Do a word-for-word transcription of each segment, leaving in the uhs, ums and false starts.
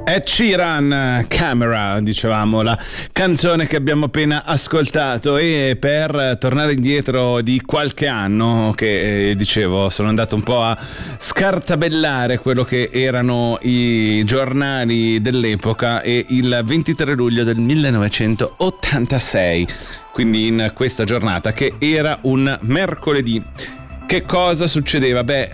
Ed Sheeran, Camera, dicevamo, la canzone che abbiamo appena ascoltato. E per tornare indietro di qualche anno, che eh, dicevo, sono andato un po' a scartabellare quello che erano i giornali dell'epoca, e il ventitré luglio del millenovecentottantasei, quindi in questa giornata che era un mercoledì, che cosa succedeva? Beh,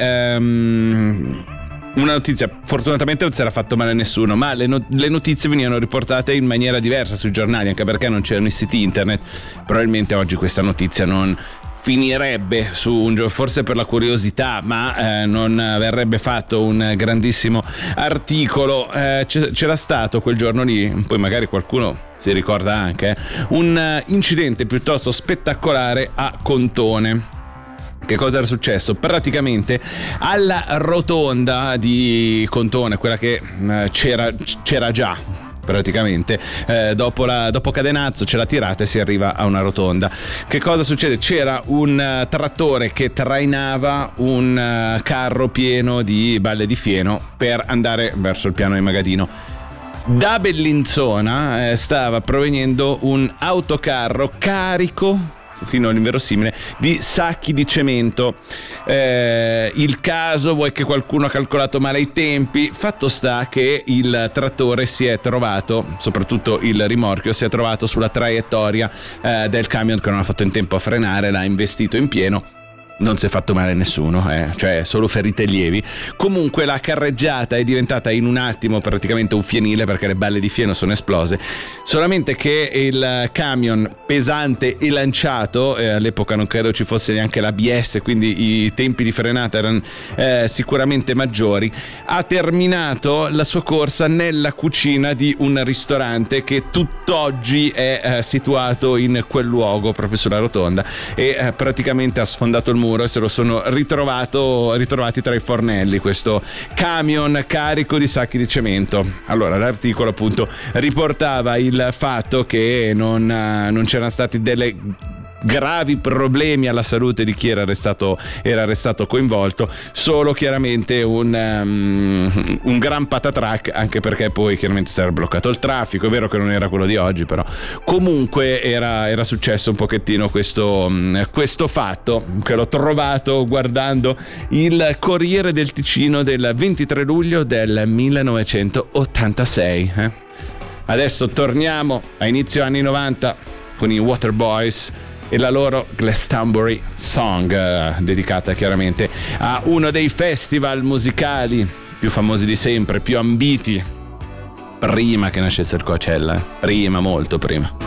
ehm... una notizia, fortunatamente non si era fatto male a nessuno, ma le, no- le notizie venivano riportate in maniera diversa sui giornali, anche perché non c'erano i siti internet. Probabilmente oggi questa notizia non finirebbe su un gioco, forse per la curiosità, ma eh, non verrebbe fatto un grandissimo articolo. Eh, c'era stato quel giorno lì, poi magari qualcuno si ricorda anche, un incidente piuttosto spettacolare a Contone. Che cosa era successo? Praticamente alla rotonda di Contone, quella che eh, c'era, c'era già praticamente, eh, dopo, la, dopo Cadenazzo c'è la tirata e si arriva a una rotonda. Che cosa succede? C'era un uh, trattore che trainava un uh, carro pieno di balle di fieno per andare verso il piano di Magadino. Da Bellinzona eh, stava provenendo un autocarro carico fino all'inverosimile di sacchi di cemento. Eh, il caso vuoi che qualcuno ha calcolato male i tempi? Fatto sta che il trattore si è trovato, soprattutto il rimorchio, si è trovato sulla traiettoria eh, del camion, che non ha fatto in tempo a frenare, l'ha investito in pieno. Non si è fatto male nessuno, eh? Cioè solo ferite lievi. Comunque la carreggiata è diventata in un attimo praticamente un fienile, perché le balle di fieno sono esplose. Solamente che il camion pesante e lanciato, eh, all'epoca non credo ci fosse neanche l'A B S, quindi i tempi di frenata erano eh, sicuramente maggiori, ha terminato la sua corsa nella cucina di un ristorante che tutt'oggi è eh, situato in quel luogo, proprio sulla rotonda, e eh, praticamente ha sfondato il muro e se lo sono ritrovato ritrovati tra i fornelli questo camion carico di sacchi di cemento. Allora l'articolo appunto riportava il fatto che non, non c'erano stati delle gravi problemi alla salute di chi era restato, era restato coinvolto, solo chiaramente un, um, un gran patatrack, anche perché poi chiaramente si era bloccato il traffico. È vero che non era quello di oggi, però comunque era, era successo un pochettino questo, um, questo fatto, che l'ho trovato guardando il Corriere del Ticino del ventitré luglio del millenovecentottantasei. Eh? Adesso torniamo a inizio anni novanta con i Waterboys e la loro Glastonbury Song, eh, dedicata chiaramente a uno dei festival musicali più famosi di sempre, più ambiti, prima che nascesse il Coachella, prima, molto prima.